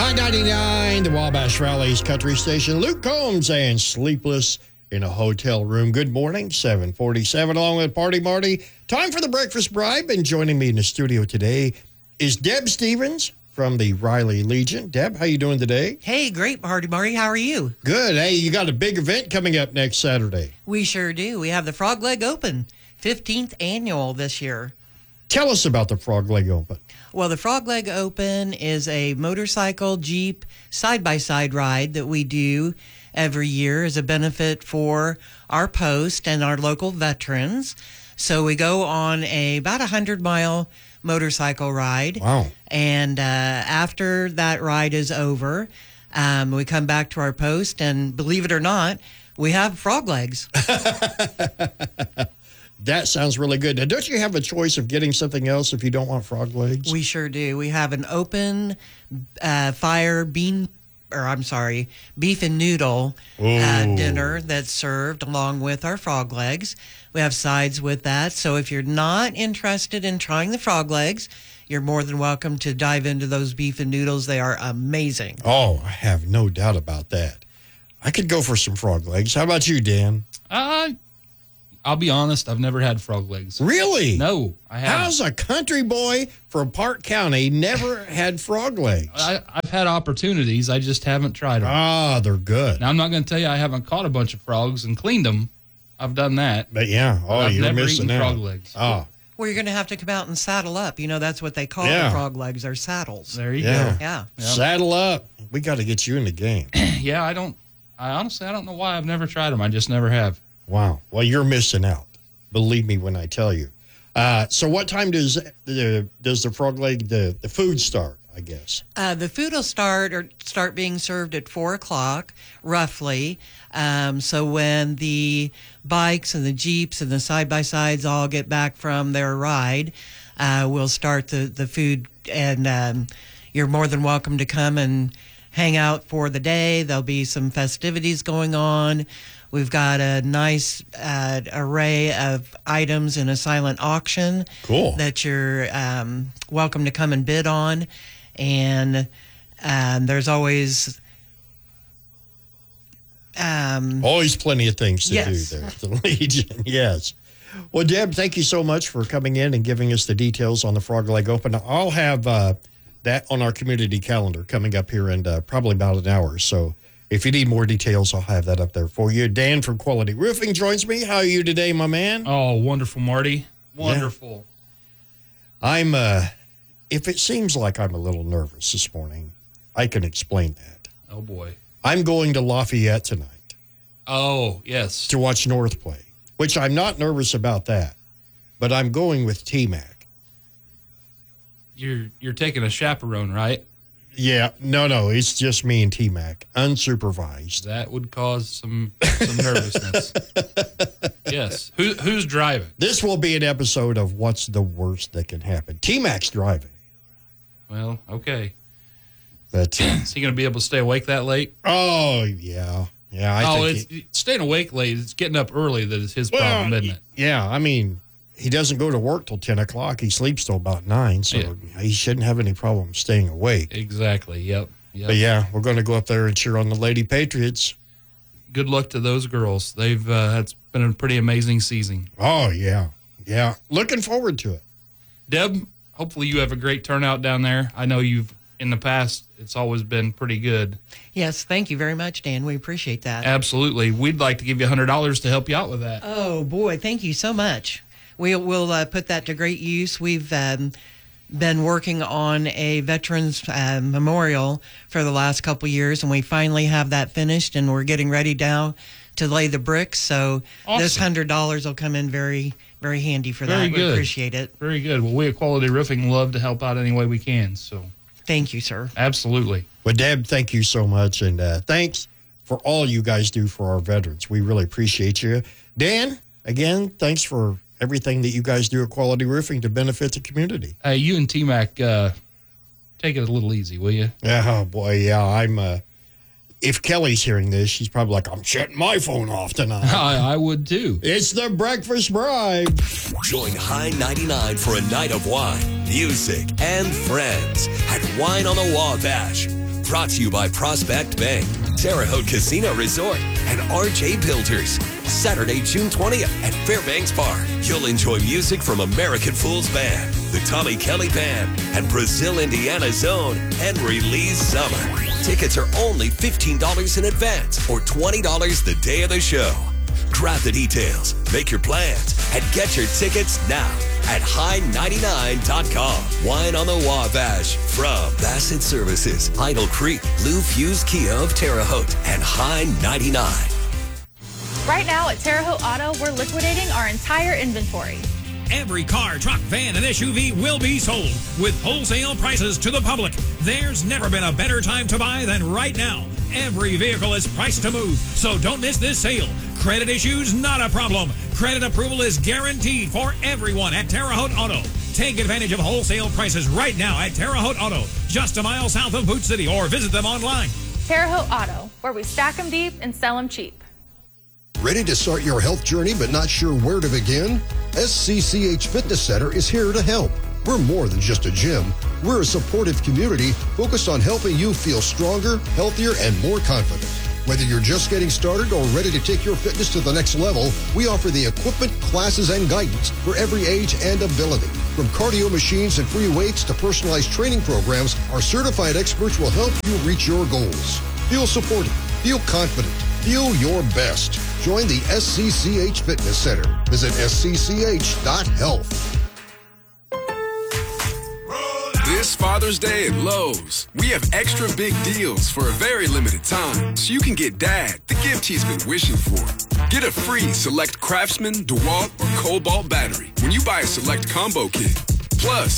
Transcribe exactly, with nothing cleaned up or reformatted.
nine ninety-nine, the Wabash Valley's country station. Luke Combs and Sleepless in a Hotel Room. Good morning, seven forty-seven, along with Party Marty. Time for the Breakfast Bribe, and joining me in the studio today is Deb Stevens from the Riley Legion. Deb, how you doing today? Hey, great, Party Marty. How are you? Good. Hey, you got a big event coming up next Saturday. We sure do. We have the Frog Leg Open, fifteenth annual this year. Tell us about the Frog Leg Open. Well, the Frog Leg Open is a motorcycle, Jeep, side-by-side ride that we do every year as a benefit for our post and our local veterans. So we go on a about a hundred-mile motorcycle ride. Wow. And uh, after that ride is over, um, we come back to our post, and believe it or not, we have frog legs. That sounds really good. Now, don't you have a choice of getting something else if you don't want frog legs? We sure do. We have an open uh, fire bean, or I'm sorry, beef and noodle uh, dinner that's served along with our frog legs. We have sides with that. So if you're not interested in trying the frog legs, you're more than welcome to dive into those beef and noodles. They are amazing. Oh, I have no doubt about that. I could go for some frog legs. How about you, Dan? Uh, I'll be honest, I've never had frog legs. Really? No, I haven't. How's a country boy from Park County never had frog legs? I, I've had opportunities, I just haven't tried them. Ah, they're good. Now, I'm not going to tell you I haven't caught a bunch of frogs and cleaned them. I've done that. But yeah, oh, I've you're never missing eaten out. frog legs. Oh, Well, you're going to have to come out and saddle up. You know, that's what they call Yeah. the frog legs, are saddles. There you Yeah. go. Yeah. Yep. saddle up. We got to get you in the game. Yeah, I don't, I honestly, I don't know why I've never tried them. I just never have. Wow. Well, you're missing out. Believe me when I tell you. Uh, so what time does the does the frog leg, the, the food start, I guess? Uh, the food will start or start being served at four o'clock, roughly. Um, so when the bikes and the Jeeps and the side-by-sides all get back from their ride, uh, we'll start the, the food, and um, you're more than welcome to come and hang out for the day. There'll be some festivities going on. We've got a nice uh, array of items in a silent auction. Cool. That you're um, welcome to come and bid on. And um, there's always... Um, Always plenty of things to yes. do there at the Legion. Yes. Well, Deb, thank you so much for coming in and giving us the details on the Frog Leg Open. I'll have uh, that on our community calendar coming up here in uh, probably about an hour. So if you need more details, I'll have that up there for you. Dan from Quality Roofing joins me. How are you today, my man? Oh, wonderful, Marty. Wonderful. Yeah. I'm, uh, if it seems like I'm a little nervous this morning, I can explain that. Oh, boy. I'm going to Lafayette tonight Oh, yes. to watch North play, which I'm not nervous about that, but I'm going with T-Mac. You're, you're taking a chaperone, right? Yeah, no, no, it's just me and T-Mac, unsupervised. That would cause some some nervousness. Yes. Who, who's driving? This will be an episode of What's the Worst That Can Happen. T-Mac's driving. Well, okay. But, uh, Is he going to be able to stay awake that late? oh, yeah. Yeah, I oh, think it's, he- staying awake late. It's getting up early that is his Well, problem, isn't it? Yeah, I mean, he doesn't go to work till ten o'clock. He sleeps till about nine, so Yeah. he shouldn't have any problem staying awake. Exactly. Yep. Yep. But, yeah, we're going to go up there and cheer on the Lady Patriots. Good luck to those girls. They've uh, it's been a pretty amazing season. Oh, yeah. Yeah. Looking forward to it. Deb, hopefully you have a great turnout down there. I know you've in the past it's always been pretty good. yes, thank you very much, Dan. We appreciate that. Absolutely. We'd like to give you one hundred dollars to help you out with that. Oh, boy, thank you so much. We'll, we'll uh, put that to great use. We've um, been working on a veterans uh, memorial for the last couple years, and we finally have that finished, and we're getting ready now to lay the bricks. So Awesome. this one hundred dollars will come in very, very handy for Very that. good. We appreciate it. Very good. Well, we at Quality Roofing love to help out any way we can. So Thank you, sir. absolutely. Well, Deb, thank you so much. And uh, thanks for all you guys do for our veterans. We really appreciate you. Dan, again, thanks for everything that you guys do at Quality Roofing to benefit the community. Hey, you and T-Mac, uh, take it a little easy, will you? Oh, boy, yeah. I'm. Uh, if Kelly's hearing this, she's probably like, I'm shutting my phone off tonight. I, I would too. It's the Breakfast Bribe. Join High ninety-nine for a night of wine, music, and friends at Wine on the Wabash. brought to you by Prospect Bank, Terre Haute Casino Resort, and R J Builders. Saturday, June twentieth at Fairbanks Park. You'll enjoy music from American Fools Band, the Tommy Kelly Band, and Brazil, Indiana's own Henry Lee Summer. Tickets are only fifteen dollars in advance or twenty dollars the day of the show. Grab the details, make your plans, and get your tickets now at high ninety-nine dot com. Wine on the Wabash from Bassett Services, Idle Creek, Lou Fuse Kia of Terre Haute, and High ninety-nine. Right now at Terre Haute Auto, we're liquidating our entire inventory. Every car, truck, van, and S U V will be sold with wholesale prices to the public. There's never been a better time to buy than right now. Every vehicle is priced to move, so don't miss this sale. Credit issues, not a problem. Credit approval is guaranteed for everyone at Terre Haute Auto. Take advantage of wholesale prices right now at Terre Haute Auto, just a mile south of Boot City, or visit them online. Terre Haute Auto, where we stack them deep and sell them cheap. Ready to start your health journey but not sure where to begin? S C C H Fitness Center is here to help. We're more than just a gym. We're a supportive community focused on helping you feel stronger, healthier, and more confident. Whether you're just getting started or ready to take your fitness to the next level, we offer the equipment, classes, and guidance for every age and ability. From cardio machines and free weights to personalized training programs, our certified experts will help you reach your goals. Feel supported, feel confident, feel your best. Join the S C C H Fitness Center. Visit S C C H dot health. This Father's Day at Lowe's, we have extra big deals for a very limited time, so you can get Dad the gift he's been wishing for. Get a free Select Craftsman, DeWalt, or Cobalt battery when you buy a Select Combo Kit. Plus,